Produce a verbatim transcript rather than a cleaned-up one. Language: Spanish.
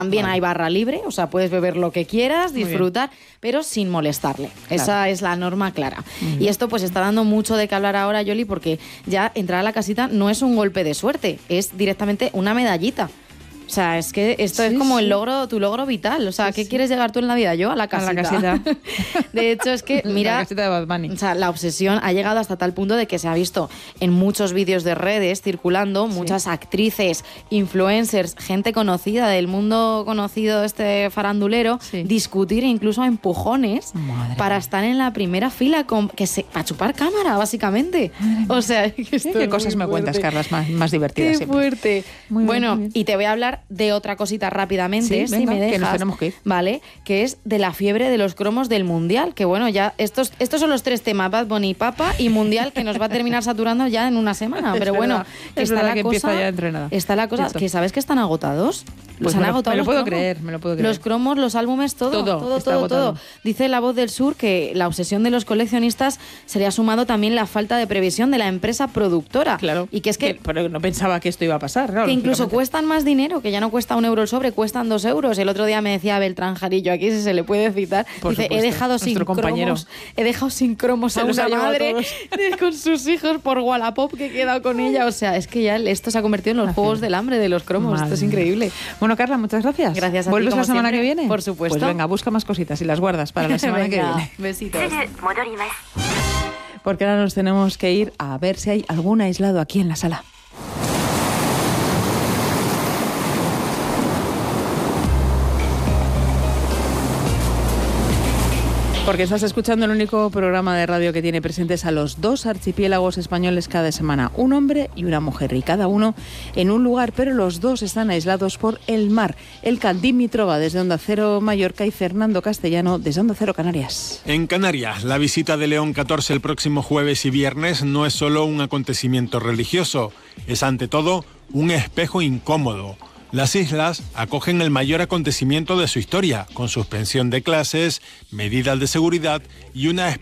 También vale. hay barra libre, o sea, puedes beber lo que quieras, disfrutar, pero sin molestarle. Claro. Esa es la norma clara. Uh-huh. Y esto pues está dando mucho de qué hablar ahora, Yoli, porque ya entrar a la casita no es un golpe de suerte, es directamente una medallita. O sea, es que esto sí, es como sí. el logro, tu logro vital. O sea, ¿a qué sí. quieres llegar tú en la vida? Yo a la casita. A la casita. De hecho, es que, mira, la casita de Bad Bunny. O sea, la obsesión ha llegado hasta tal punto de que se ha visto en muchos vídeos de redes circulando, sí. muchas actrices, influencers, gente conocida del mundo conocido este farandulero, sí. discutir incluso a empujones Madre para estar en la primera fila con que se para chupar cámara, básicamente. Madre o sea, que esto ¿Qué cosas me fuerte. cuentas, Carlas, más, más divertidas Qué siempre? fuerte. Muy bueno, bien, y te voy a hablar de otra cosita rápidamente, sí, si venga, me dejas, que nos tenemos que ir. ¿vale? Que es de la fiebre de los cromos del Mundial, que bueno, ya estos estos son los tres temas, Bad Bunny, Papa y Mundial, que nos va a terminar saturando ya en una semana, pero bueno, verdad, que es está la que cosa, ya entrenada. está la cosa, Listo. que sabes que están agotados. Pues han me, agotado me lo los puedo cromos. creer, me lo puedo creer. Los cromos, los álbumes, todo, todo, todo, está todo, agotado. todo. Dice La Voz del Sur que la obsesión de los coleccionistas se le ha sumado también la falta de previsión de la empresa productora. Claro. Y que es que, que pero no pensaba que esto iba a pasar, claro, que incluso cuestan más dinero, que ya no cuesta un euro el sobre, cuestan dos euros. El otro día me decía Beltrán Jarillo, aquí si se le puede citar, Por dice, supuesto, he dejado sin compañero. cromos, he dejado sin cromos se a una madre a con sus hijos por Wallapop que he quedado con ella. O sea, es que ya esto se ha convertido en los juegos del hambre de los cromos. Madre. Esto es increíble. Bueno, Carla, muchas gracias. Gracias a ¿Vuelves ti, como la semana siempre? que viene? Por supuesto. Pues venga, busca más cositas y las guardas para la semana venga, que viene. Besitos. Porque ahora nos tenemos que ir a ver si hay algún aislado aquí en la sala. Porque estás escuchando el único programa de radio que tiene presentes a los dos archipiélagos españoles cada semana, un hombre y una mujer, y cada uno en un lugar, pero los dos están aislados por el mar. Elka Dimitrova desde Onda Cero Mallorca y Fernando Castellano desde Onda Cero Canarias. En Canarias, la visita de León catorce el próximo jueves y viernes no es solo un acontecimiento religioso, es ante todo un espejo incómodo. Las islas acogen el mayor acontecimiento de su historia, con suspensión de clases, medidas de seguridad y una